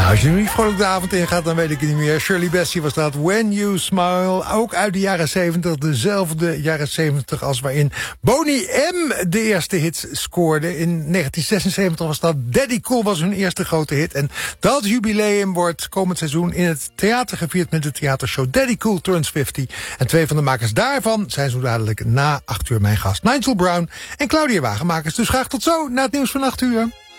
Als je nu niet vrolijk de avond ingaat, dan weet ik het niet meer. Shirley Bassey was dat, When You Smile. Ook uit de jaren 70, dezelfde jaren 70 als waarin Boney M. de eerste hits scoorde. In 1976 was dat Daddy Cool was hun eerste grote hit. En dat jubileum wordt komend seizoen in het theater gevierd met de theatershow Daddy Cool Turns 50. En twee van de makers daarvan zijn zo dadelijk na 8 uur mijn gast Nigel Brown en Claudia Wagenmakers. Dus graag tot zo na het nieuws van 8 uur.